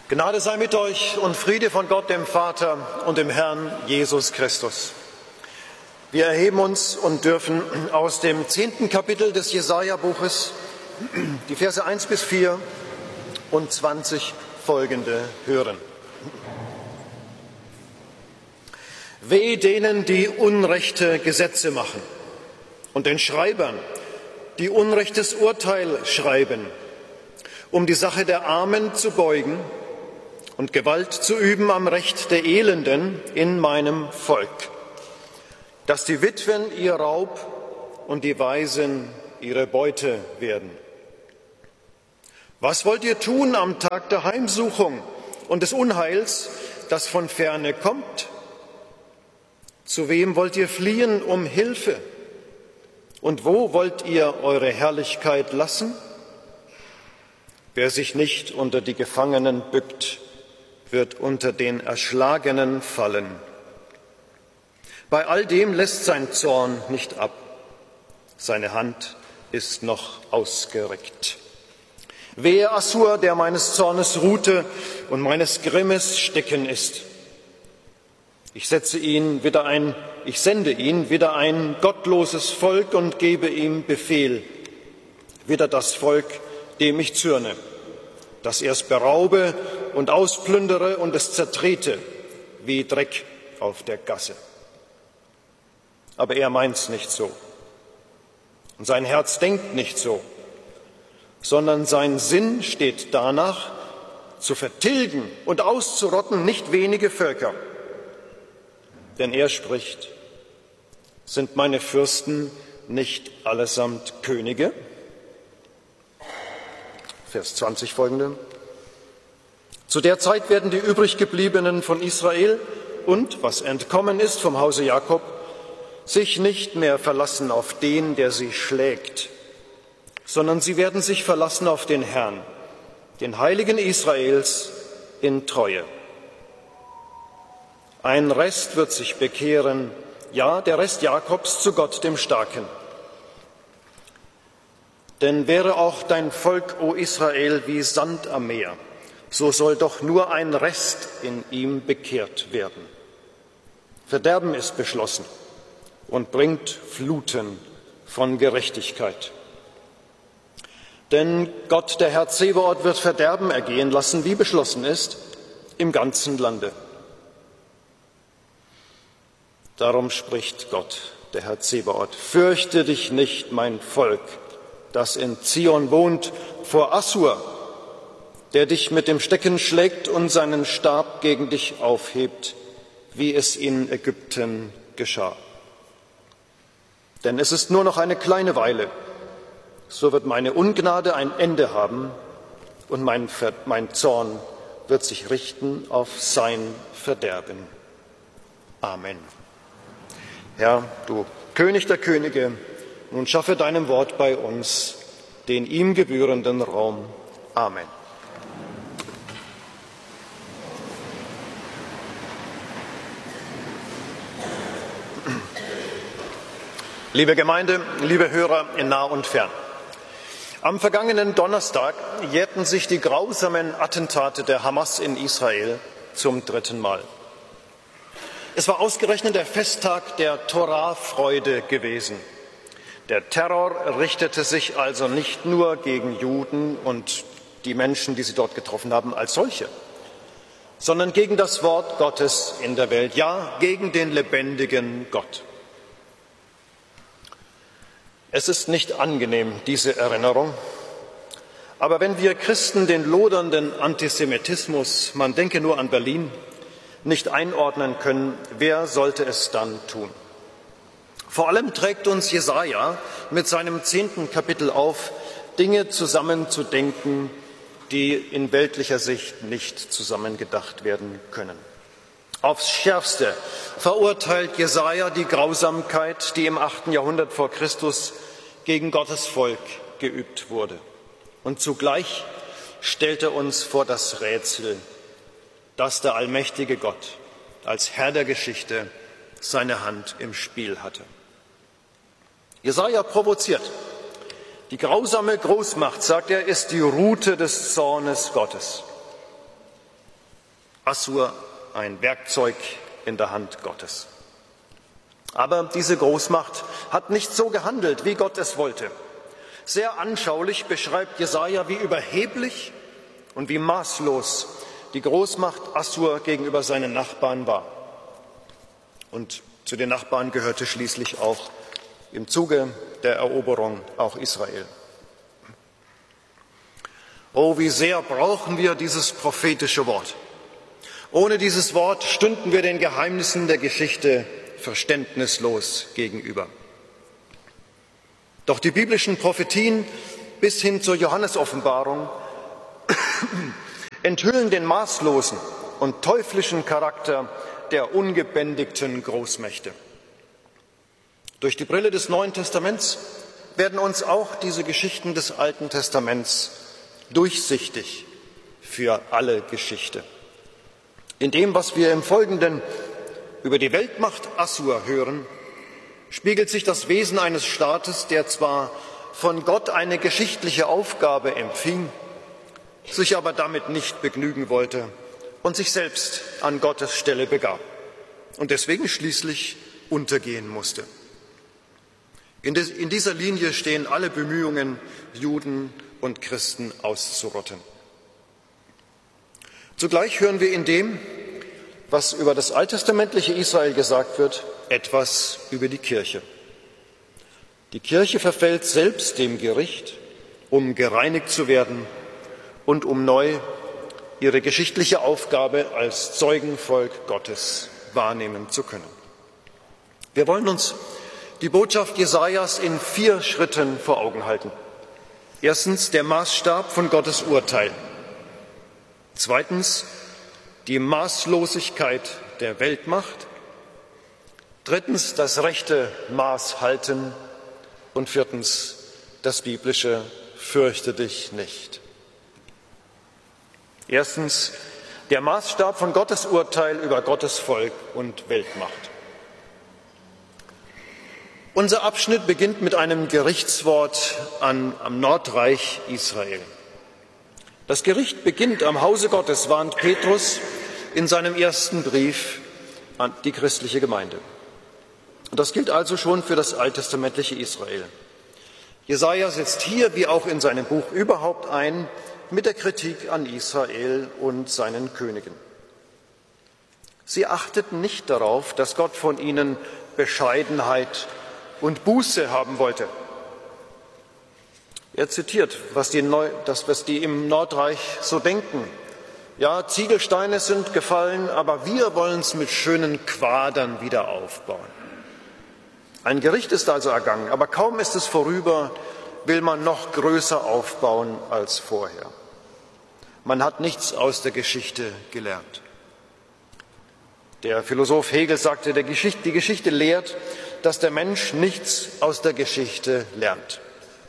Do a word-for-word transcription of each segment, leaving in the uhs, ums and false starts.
Gnade sei mit euch und Friede von Gott, dem Vater und dem Herrn Jesus Christus. Wir erheben uns und dürfen aus dem zehnten Kapitel des Jesaja-Buches die Verse eins bis vier und zwanzig folgende hören. Weh denen, die unrechte Gesetze machen, und den Schreibern, die unrechtes Urteil schreiben, um die Sache der Armen zu beugen und Gewalt zu üben am Recht der Elenden in meinem Volk, dass die Witwen ihr Raub und die Waisen ihre Beute werden. Was wollt ihr tun am Tag der Heimsuchung und des Unheils, das von ferne kommt? Zu wem wollt ihr fliehen um Hilfe? Und wo wollt ihr eure Herrlichkeit lassen? Wer sich nicht unter die Gefangenen bückt, wird unter den Erschlagenen fallen. Bei all dem lässt sein Zorn nicht ab. Seine Hand ist noch ausgereckt. Wehe Assur, der meines Zornes Rute und meines Grimmes Stecken ist. Ich setze ihn wieder ein, ich sende ihn wieder ein gottloses Volk und gebe ihm Befehl, wieder das Volk, dem ich zürne, dass er es beraube und ausplündere und es zertrete wie Dreck auf der Gasse. Aber er meint's nicht so. Und sein Herz denkt nicht so, sondern sein Sinn steht danach, zu vertilgen und auszurotten nicht wenige Völker. Denn er spricht, sind meine Fürsten nicht allesamt Könige? Vers zwanzig folgende. Zu der Zeit werden die übriggebliebenen von Israel und, was entkommen ist vom Hause Jakob, sich nicht mehr verlassen auf den, der sie schlägt, sondern sie werden sich verlassen auf den Herrn, den Heiligen Israels in Treue. Ein Rest wird sich bekehren, ja, der Rest Jakobs zu Gott, dem Starken. Denn wäre auch dein Volk, o Israel, wie Sand am Meer, so soll doch nur ein Rest in ihm bekehrt werden. Verderben ist beschlossen und bringt Fluten von Gerechtigkeit. Denn Gott, der Herr Zebaoth, wird Verderben ergehen lassen, wie beschlossen ist, im ganzen Lande. Darum spricht Gott, der Herr Zebaoth, fürchte dich nicht, mein Volk, das in Zion wohnt, vor Assur, der dich mit dem Stecken schlägt und seinen Stab gegen dich aufhebt, wie es in Ägypten geschah. Denn es ist nur noch eine kleine Weile, so wird meine Ungnade ein Ende haben und mein, Ver- mein Zorn wird sich richten auf sein Verderben. Amen. Herr, du König der Könige, nun schaffe deinem Wort bei uns den ihm gebührenden Raum. Amen. Liebe Gemeinde, liebe Hörer in nah und fern. Am vergangenen Donnerstag jährten sich die grausamen Attentate der Hamas in Israel zum dritten Mal. Es war ausgerechnet der Festtag der Torah-Freude gewesen. Der Terror richtete sich also nicht nur gegen Juden und die Menschen, die sie dort getroffen haben, als solche, sondern gegen das Wort Gottes in der Welt, ja, gegen den lebendigen Gott. Es ist nicht angenehm, diese Erinnerung, aber wenn wir Christen den lodernden Antisemitismus, man denke nur an Berlin, nicht einordnen können, wer sollte es dann tun? Vor allem trägt uns Jesaja mit seinem zehnten Kapitel auf, Dinge zusammenzudenken, die in weltlicher Sicht nicht zusammengedacht werden können. Aufs Schärfste verurteilt Jesaja die Grausamkeit, die im achten Jahrhundert vor Christus gegen Gottes Volk geübt wurde. Und zugleich stellt er uns vor das Rätsel, dass der allmächtige Gott als Herr der Geschichte seine Hand im Spiel hatte. Jesaja provoziert. Die grausame Großmacht, sagt er, ist die Rute des Zornes Gottes. Assur ein Werkzeug in der Hand Gottes. Aber diese Großmacht hat nicht so gehandelt, wie Gott es wollte. Sehr anschaulich beschreibt Jesaja, wie überheblich und wie maßlos die Großmacht Assur gegenüber seinen Nachbarn war. Und zu den Nachbarn gehörte schließlich auch im Zuge der Eroberung auch Israel. Oh, wie sehr brauchen wir dieses prophetische Wort. Ohne dieses Wort stünden wir den Geheimnissen der Geschichte verständnislos gegenüber. Doch die biblischen Prophetien bis hin zur Johannesoffenbarung enthüllen den maßlosen und teuflischen Charakter der ungebändigten Großmächte. Durch die Brille des Neuen Testaments werden uns auch diese Geschichten des Alten Testaments durchsichtig für alle Geschichte. In dem, was wir im Folgenden über die Weltmacht Assur hören, spiegelt sich das Wesen eines Staates, der zwar von Gott eine geschichtliche Aufgabe empfing, sich aber damit nicht begnügen wollte und sich selbst an Gottes Stelle begab und deswegen schließlich untergehen musste. In dieser Linie stehen alle Bemühungen, Juden und Christen auszurotten. Zugleich hören wir in dem, was über das alttestamentliche Israel gesagt wird, etwas über die Kirche. Die Kirche verfällt selbst dem Gericht, um gereinigt zu werden und um neu ihre geschichtliche Aufgabe als Zeugenvolk Gottes wahrnehmen zu können. Wir wollen uns die Botschaft Jesajas in vier Schritten vor Augen halten. Erstens der Maßstab von Gottes Urteil. Zweitens die Maßlosigkeit der Weltmacht. Drittens das rechte Maß halten. Und viertens das biblische Fürchte dich nicht. Erstens der Maßstab von Gottes Urteil über Gottes Volk und Weltmacht. Unser Abschnitt beginnt mit einem Gerichtswort an, am Nordreich Israel. Das Gericht beginnt am Hause Gottes, warnt Petrus in seinem ersten Brief an die christliche Gemeinde. Und das gilt also schon für das alttestamentliche Israel. Jesaja setzt hier, wie auch in seinem Buch überhaupt, ein mit der Kritik an Israel und seinen Königen. Sie achteten nicht darauf, dass Gott von ihnen Bescheidenheit und Buße haben wollte. Er zitiert, was die, Neu- das, was die im Nordreich so denken. Ja, Ziegelsteine sind gefallen, aber wir wollen es mit schönen Quadern wieder aufbauen. Ein Gericht ist also ergangen, aber kaum ist es vorüber, will man noch größer aufbauen als vorher. Man hat nichts aus der Geschichte gelernt. Der Philosoph Hegel sagte, der Geschichte, die Geschichte lehrt, dass der Mensch nichts aus der Geschichte lernt.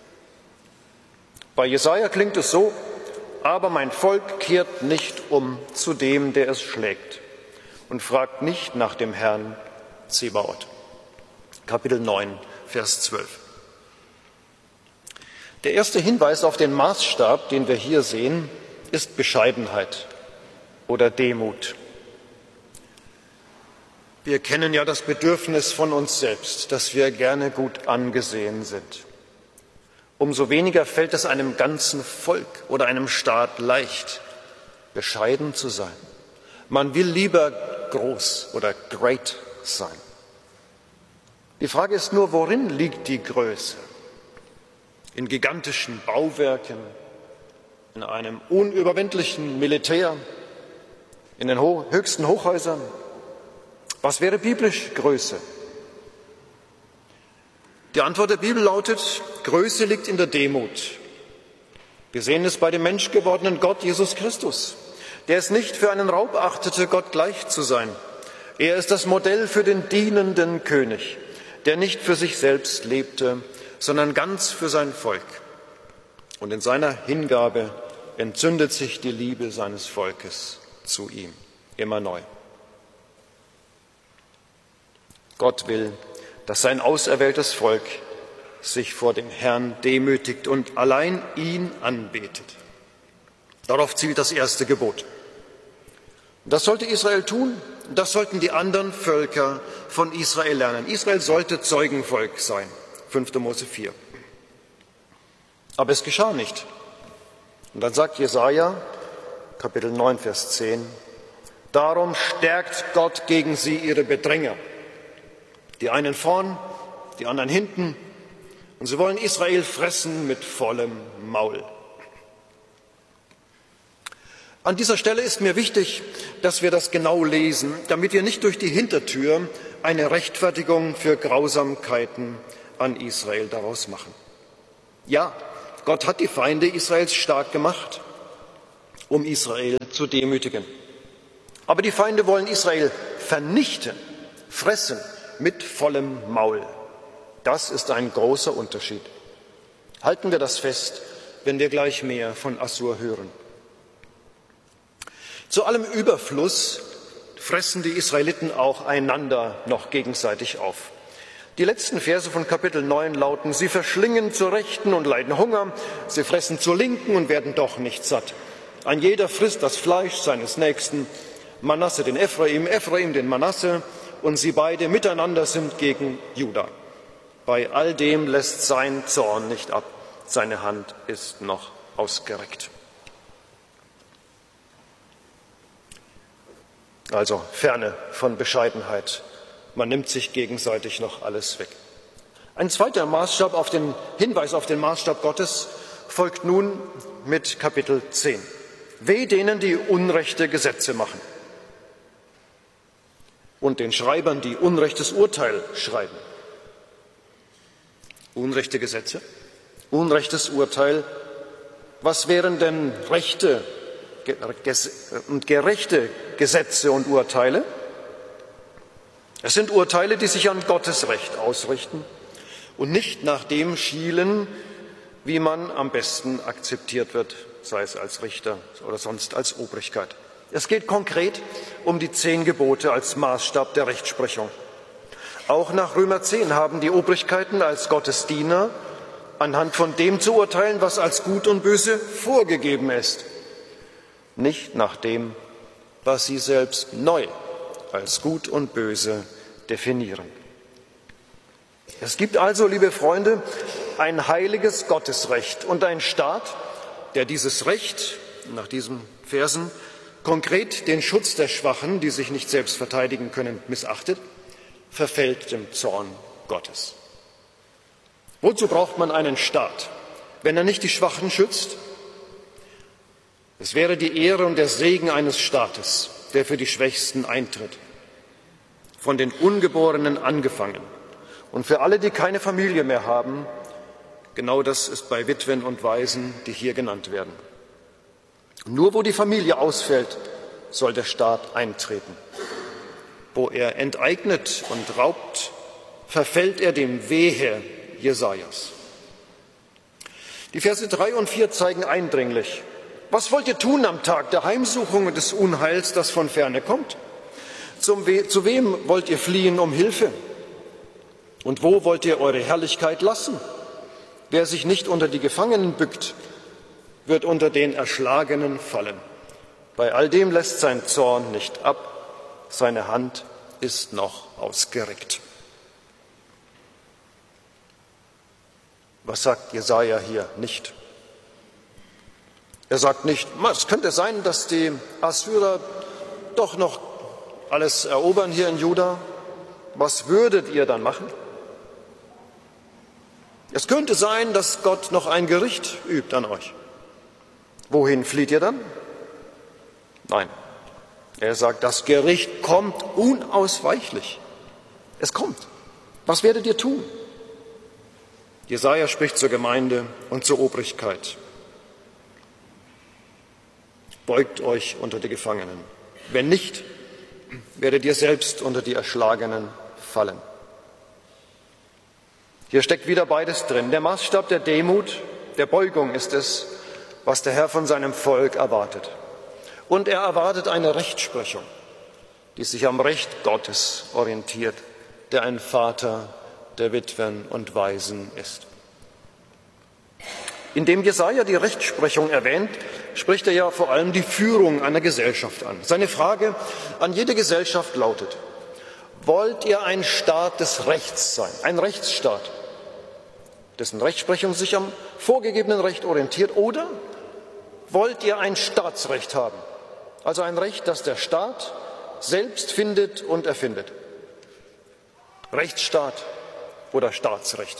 Bei Jesaja klingt es so: Aber mein Volk kehrt nicht um zu dem, der es schlägt, und fragt nicht nach dem Herrn Zebaoth. Kapitel neun, Vers zwölf. Der erste Hinweis auf den Maßstab, den wir hier sehen, ist Bescheidenheit oder Demut. Wir kennen ja das Bedürfnis von uns selbst, dass wir gerne gut angesehen sind. Umso weniger fällt es einem ganzen Volk oder einem Staat leicht, bescheiden zu sein. Man will lieber groß oder great sein. Die Frage ist nur, worin liegt die Größe? In gigantischen Bauwerken, in einem unüberwindlichen Militär, in den höchsten Hochhäusern? Was wäre biblisch Größe? Die Antwort der Bibel lautet: Größe liegt in der Demut. Wir sehen es bei dem menschgewordenen Gott Jesus Christus, der es nicht für einen Raub achtete, Gott gleich zu sein. Er ist das Modell für den dienenden König, der nicht für sich selbst lebte, sondern ganz für sein Volk. Und in seiner Hingabe entzündet sich die Liebe seines Volkes zu ihm immer neu. Gott will, dass sein auserwähltes Volk sich vor dem Herrn demütigt und allein ihn anbetet. Darauf zielt das erste Gebot. Das sollte Israel tun, das sollten die anderen Völker von Israel lernen. Israel sollte Zeugenvolk sein, fünfter Mose vier. Aber es geschah nicht. Und dann sagt Jesaja, Kapitel neun, Vers zehn, darum stärkt Gott gegen sie ihre Bedränger. Die einen vorn, die anderen hinten. Und sie wollen Israel fressen mit vollem Maul. An dieser Stelle ist mir wichtig, dass wir das genau lesen, damit wir nicht durch die Hintertür eine Rechtfertigung für Grausamkeiten an Israel daraus machen. Ja, Gott hat die Feinde Israels stark gemacht, um Israel zu demütigen. Aber die Feinde wollen Israel vernichten, fressen mit vollem Maul. Das ist ein großer Unterschied. Halten wir das fest, wenn wir gleich mehr von Assur hören. Zu allem Überfluss fressen die Israeliten auch einander noch gegenseitig auf. Die letzten Verse von Kapitel neun lauten, sie verschlingen zur Rechten und leiden Hunger, sie fressen zur Linken und werden doch nicht satt. Ein jeder frisst das Fleisch seines Nächsten, Manasse den Ephraim, Ephraim den Manasse, und sie beide miteinander sind gegen Juda. Bei all dem lässt sein Zorn nicht ab, seine Hand ist noch ausgereckt. Also ferne von Bescheidenheit. Man nimmt sich gegenseitig noch alles weg. Ein zweiter Maßstab auf den Hinweis auf den Maßstab Gottes folgt nun mit Kapitel zehn. Weh denen, die unrechte Gesetze machen und den Schreibern, die unrechtes Urteil schreiben. Unrechte Gesetze, unrechtes Urteil. Was wären denn rechte und gerechte Gesetze und Urteile? Es sind Urteile, die sich an Gottes Recht ausrichten und nicht nach dem schielen, wie man am besten akzeptiert wird, sei es als Richter oder sonst als Obrigkeit. Es geht konkret um die zehn Gebote als Maßstab der Rechtsprechung. Auch nach Römer zehn haben die Obrigkeiten als Gottes Diener anhand von dem zu urteilen, was als gut und böse vorgegeben ist, nicht nach dem, was sie selbst neu als gut und böse definieren. Es gibt also, liebe Freunde, ein heiliges Gottesrecht und ein Staat, der dieses Recht, nach diesen Versen, konkret den Schutz der Schwachen, die sich nicht selbst verteidigen können, missachtet, verfällt dem Zorn Gottes. Wozu braucht man einen Staat, wenn er nicht die Schwachen schützt? Es wäre die Ehre und der Segen eines Staates, der für die Schwächsten eintritt, von den Ungeborenen angefangen. Und für alle, die keine Familie mehr haben, genau das ist bei Witwen und Waisen, die hier genannt werden. Nur wo die Familie ausfällt, soll der Staat eintreten. Wo er enteignet und raubt, verfällt er dem Wehe Jesajas. Die Verse drei und vier zeigen eindringlich: Was wollt ihr tun am Tag der Heimsuchung und des Unheils, das von ferne kommt? Zum We- zu wem wollt ihr fliehen um Hilfe? Und wo wollt ihr eure Herrlichkeit lassen? Wer sich nicht unter die Gefangenen bückt, wird unter den Erschlagenen fallen. Bei all dem lässt sein Zorn nicht ab, seine Hand ist noch ausgereckt. Was sagt Jesaja hier nicht? Er sagt nicht, es könnte sein, dass die Assyrer doch noch alles erobern hier in Juda. Was würdet ihr dann machen? Es könnte sein, dass Gott noch ein Gericht übt an euch. Wohin flieht ihr dann? Nein, er sagt, das Gericht kommt unausweichlich. Es kommt. Was werdet ihr tun? Jesaja spricht zur Gemeinde und zur Obrigkeit. Beugt euch unter die Gefangenen. Wenn nicht, werdet ihr selbst unter die Erschlagenen fallen. Hier steckt wieder beides drin. Der Maßstab der Demut, der Beugung ist es, was der Herr von seinem Volk erwartet. Und er erwartet eine Rechtsprechung, die sich am Recht Gottes orientiert, der ein Vater der Witwen und Waisen ist. Indem Jesaja die Rechtsprechung erwähnt, spricht er ja vor allem die Führung einer Gesellschaft an. Seine Frage an jede Gesellschaft lautet: Wollt ihr ein Staat des Rechts sein, ein Rechtsstaat, dessen Rechtsprechung sich am vorgegebenen Recht orientiert, oder wollt ihr ein Staatsrecht haben, also ein Recht, das der Staat selbst findet und erfindet? Rechtsstaat oder Staatsrecht?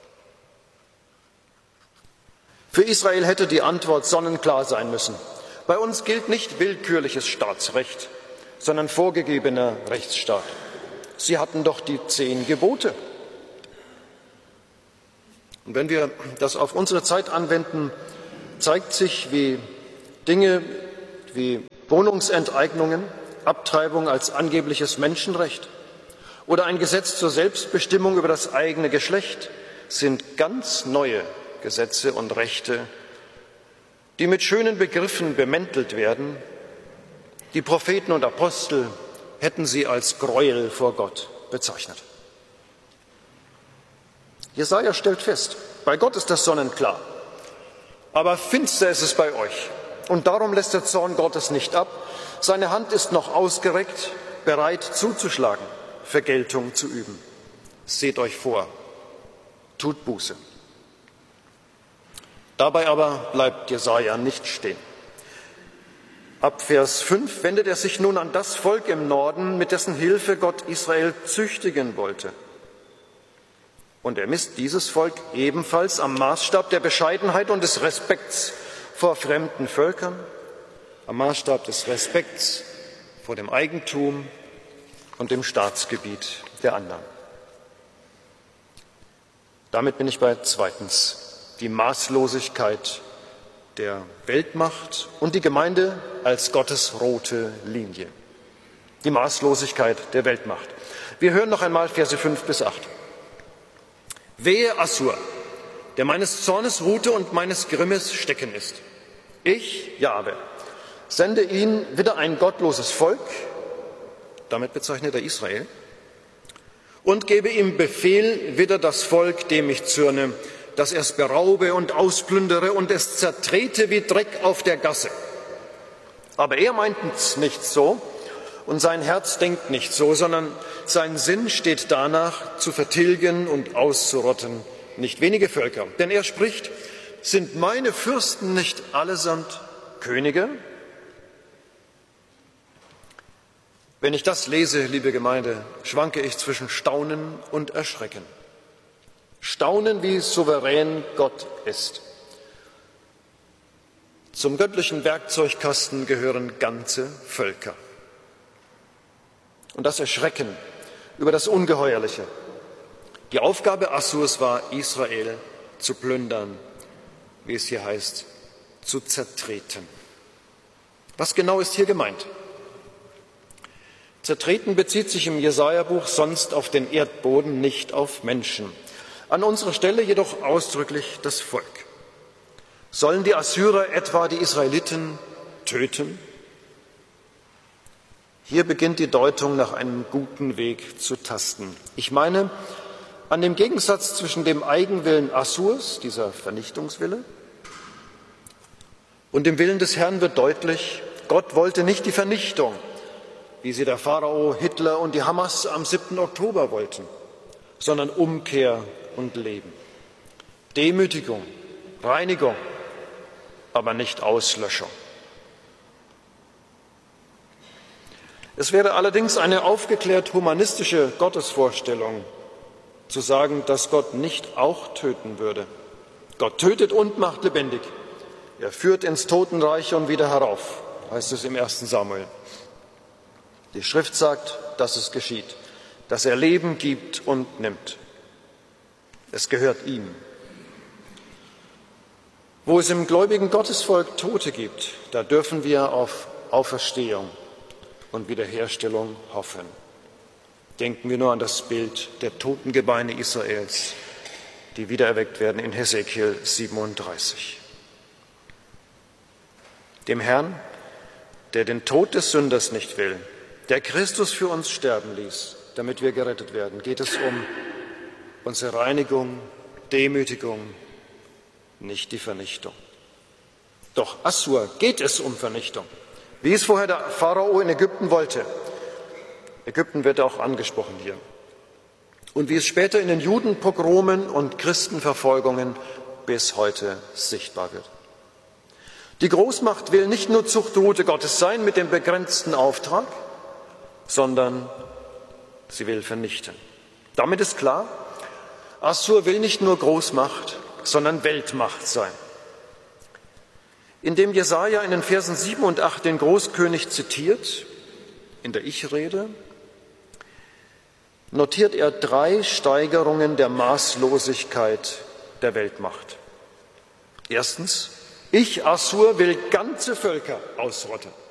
Für Israel hätte die Antwort sonnenklar sein müssen. Bei uns gilt nicht willkürliches Staatsrecht, sondern vorgegebener Rechtsstaat. Sie hatten doch die zehn Gebote. Und wenn wir das auf unsere Zeit anwenden, zeigt sich, wie Dinge wie Wohnungsenteignungen, Abtreibung als angebliches Menschenrecht oder ein Gesetz zur Selbstbestimmung über das eigene Geschlecht sind ganz neue Gesetze und Rechte, die mit schönen Begriffen bemäntelt werden. Die Propheten und Apostel hätten sie als Gräuel vor Gott bezeichnet. Jesaja stellt fest, bei Gott ist das sonnenklar, aber finster ist es bei euch. Und darum lässt der Zorn Gottes nicht ab. Seine Hand ist noch ausgereckt, bereit zuzuschlagen, Vergeltung zu üben. Seht euch vor, tut Buße. Dabei aber bleibt Jesaja nicht stehen. Ab Vers fünf wendet er sich nun an das Volk im Norden, mit dessen Hilfe Gott Israel züchtigen wollte. Und er misst dieses Volk ebenfalls am Maßstab der Bescheidenheit und des Respekts vor fremden Völkern, am Maßstab des Respekts vor dem Eigentum und dem Staatsgebiet der anderen. Damit bin ich bei zweitens. Die Maßlosigkeit der Weltmacht und die Gemeinde als Gottes rote Linie. Die Maßlosigkeit der Weltmacht. Wir hören noch einmal Verse fünf bis acht. Wehe Assur, der meines Zornes Rute und meines Grimmes Stecken ist. Ich, Jahwe, sende ihn wieder ein gottloses Volk, damit bezeichnet er Israel, und gebe ihm Befehl, wieder das Volk, dem ich zürne, dass er es beraube und ausplündere und es zertrete wie Dreck auf der Gasse. Aber er meint es nicht so und sein Herz denkt nicht so, sondern sein Sinn steht danach, zu vertilgen und auszurotten nicht wenige Völker. Denn er spricht: Sind meine Fürsten nicht allesamt Könige? Wenn ich das lese, liebe Gemeinde, schwanke ich zwischen Staunen und Erschrecken. Staunen, wie souverän Gott ist. Zum göttlichen Werkzeugkasten gehören ganze Völker. Und das Erschrecken über das Ungeheuerliche. Die Aufgabe Assurs war, Israel zu plündern, wie es hier heißt, zu zertreten. Was genau ist hier gemeint? Zertreten bezieht sich im Jesaja-Buch sonst auf den Erdboden, nicht auf Menschen. An unserer Stelle jedoch ausdrücklich das Volk. Sollen die Assyrer etwa die Israeliten töten? Hier beginnt die Deutung nach einem guten Weg zu tasten. Ich meine, an dem Gegensatz zwischen dem Eigenwillen Assurs, dieser Vernichtungswille, und dem Willen des Herrn wird deutlich, Gott wollte nicht die Vernichtung, wie sie der Pharao, Hitler und die Hamas am siebten Oktober wollten, sondern Umkehr und Leben. Demütigung, Reinigung, aber nicht Auslöschung. Es wäre allerdings eine aufgeklärt humanistische Gottesvorstellung, zu sagen, dass Gott nicht auch töten würde. Gott tötet und macht lebendig. Er führt ins Totenreich und wieder herauf, heißt es im ersten Samuel. Die Schrift sagt, dass es geschieht, dass er Leben gibt und nimmt. Es gehört ihm. Wo es im gläubigen Gottesvolk Tote gibt, da dürfen wir auf Auferstehung und Wiederherstellung hoffen. Denken wir nur an das Bild der toten Gebeine Israels, die wiedererweckt werden in Hesekiel siebenunddreißig. Dem Herrn, der den Tod des Sünders nicht will, der Christus für uns sterben ließ, damit wir gerettet werden, geht es um unsere Reinigung, Demütigung, nicht die Vernichtung. Doch Assur geht es um Vernichtung, wie es vorher der Pharao in Ägypten wollte. Ägypten wird auch angesprochen hier. Und wie es später in den Judenpogromen und Christenverfolgungen bis heute sichtbar wird. Die Großmacht will nicht nur Zuchtrute Gottes sein mit dem begrenzten Auftrag, sondern sie will vernichten. Damit ist klar, Assur will nicht nur Großmacht, sondern Weltmacht sein. Indem Jesaja in den Versen sieben und acht den Großkönig zitiert, in der Ich-Rede, notiert er drei Steigerungen der Maßlosigkeit der Weltmacht. Erstens, ich, Assur, will ganze Völker ausrotten.